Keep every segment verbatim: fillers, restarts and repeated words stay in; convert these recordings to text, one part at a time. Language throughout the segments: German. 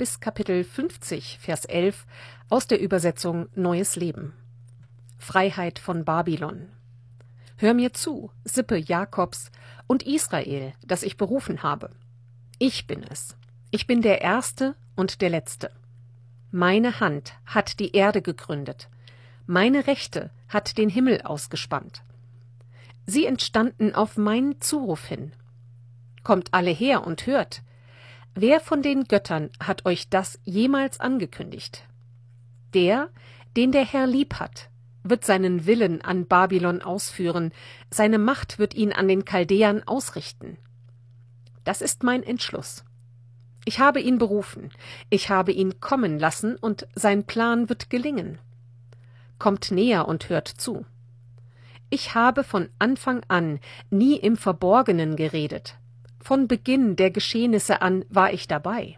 bis Kapitel fünfzig, Vers elf aus der Übersetzung Neues Leben. Freiheit von Babylon. Hör mir zu, Sippe Jakobs und Israel, das ich berufen habe. Ich bin es. Ich bin der Erste und der Letzte. Meine Hand hat die Erde gegründet. Meine Rechte hat den Himmel ausgespannt. Sie entstanden auf meinen Zuruf hin. Kommt alle her und hört. Wer von den Göttern hat euch das jemals angekündigt? Der, den der Herr lieb hat, wird seinen Willen an Babylon ausführen, seine Macht wird ihn an den Chaldäern ausrichten. Das ist mein Entschluss. Ich habe ihn berufen, ich habe ihn kommen lassen, und sein Plan wird gelingen. Kommt näher und hört zu. Ich habe von Anfang an nie im Verborgenen geredet. Von Beginn der Geschehnisse an war ich dabei.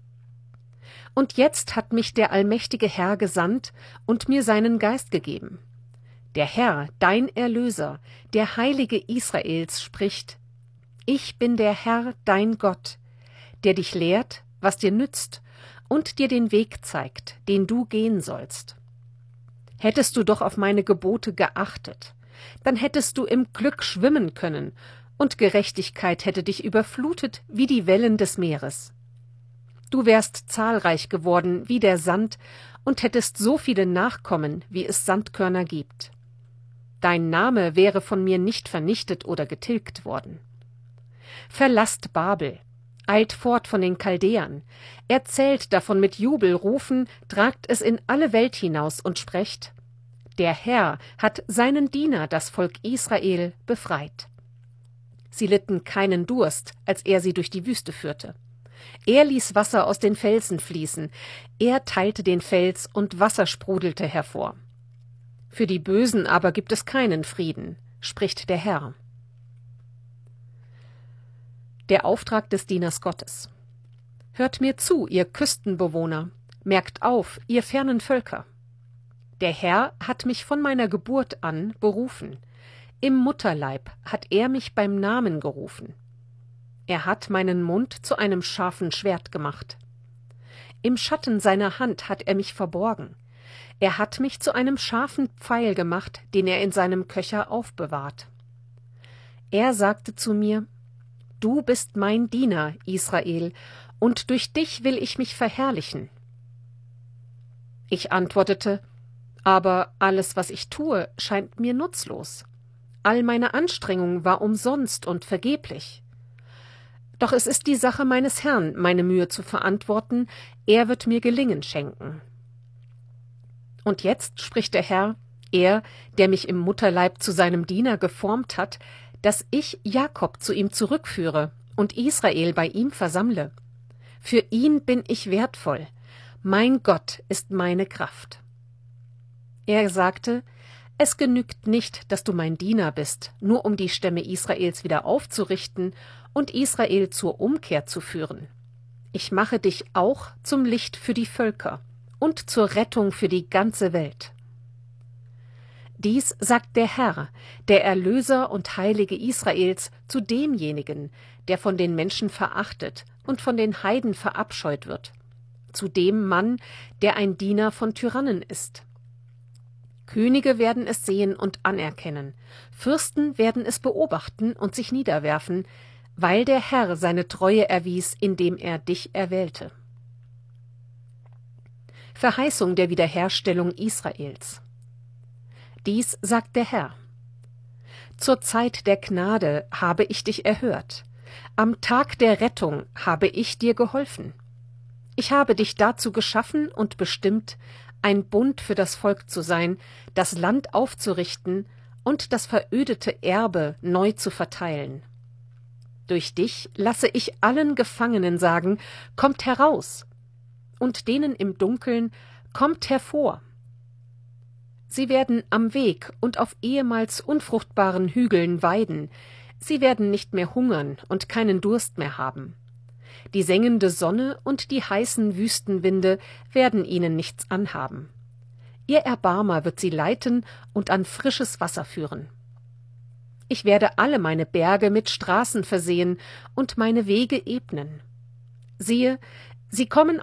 Und jetzt hat mich der allmächtige Herr gesandt und mir seinen Geist gegeben. Der Herr, dein Erlöser, der Heilige Israels, spricht: Ich bin der Herr, dein Gott, der dich lehrt, was dir nützt, und dir den Weg zeigt, den du gehen sollst. Hättest du doch auf meine Gebote geachtet, dann hättest du im Glück schwimmen können, und Gerechtigkeit hätte dich überflutet wie die Wellen des Meeres. Du wärst zahlreich geworden wie der Sand und hättest so viele Nachkommen, wie es Sandkörner gibt. Dein Name wäre von mir nicht vernichtet oder getilgt worden. Verlasst Babel, eilt fort von den Chaldäern, erzählt davon mit Jubelrufen, tragt es in alle Welt hinaus und sprecht: Der Herr hat seinen Diener, das Volk Israel, befreit. Sie litten keinen Durst, als er sie durch die Wüste führte. Er ließ Wasser aus den Felsen fließen, er teilte den Fels und Wasser sprudelte hervor. Für die Bösen aber gibt es keinen Frieden, spricht der Herr. Der Auftrag des Dieners Gottes. Hört mir zu, ihr Küstenbewohner, merkt auf, ihr fernen Völker. Der Herr hat mich von meiner Geburt an berufen. Im Mutterleib hat er mich beim Namen gerufen. Er hat meinen Mund zu einem scharfen Schwert gemacht. Im Schatten seiner Hand hat er mich verborgen. Er hat mich zu einem scharfen Pfeil gemacht, den er in seinem Köcher aufbewahrt. Er sagte zu mir: Du bist mein Diener, Israel, und durch dich will ich mich verherrlichen. Ich antwortete: Aber alles, was ich tue, scheint mir nutzlos. All meine Anstrengung war umsonst und vergeblich. Doch es ist die Sache meines Herrn, meine Mühe zu verantworten, er wird mir Gelingen schenken. Und jetzt spricht der Herr, er, der mich im Mutterleib zu seinem Diener geformt hat, dass ich Jakob zu ihm zurückführe und Israel bei ihm versammle. Für ihn bin ich wertvoll, mein Gott ist meine Kraft. Er sagte: Es genügt nicht, dass du mein Diener bist, nur um die Stämme Israels wieder aufzurichten und Israel zur Umkehr zu führen. Ich mache dich auch zum Licht für die Völker und zur Rettung für die ganze Welt. Dies sagt der Herr, der Erlöser und Heilige Israels, zu demjenigen, der von den Menschen verachtet und von den Heiden verabscheut wird, zu dem Mann, der ein Diener von Tyrannen ist. Könige werden es sehen und anerkennen, Fürsten werden es beobachten und sich niederwerfen, weil der Herr seine Treue erwies, indem er dich erwählte. Verheißung der Wiederherstellung Israels. Dies sagt der Herr: Zur Zeit der Gnade habe ich dich erhört, am Tag der Rettung habe ich dir geholfen. Ich habe dich dazu geschaffen und bestimmt, ein Bund für das Volk zu sein, das Land aufzurichten und das verödete Erbe neu zu verteilen. Durch dich lasse ich allen Gefangenen sagen: Kommt heraus! Und denen im Dunkeln: Kommt hervor! Sie werden am Weg und auf ehemals unfruchtbaren Hügeln weiden. Sie werden nicht mehr hungern und keinen Durst mehr haben. Die sengende Sonne und die heißen Wüstenwinde werden ihnen nichts anhaben. Ihr Erbarmer wird sie leiten und an frisches Wasser führen. Ich werde alle meine Berge mit Straßen versehen und meine Wege ebnen. Siehe, sie kommen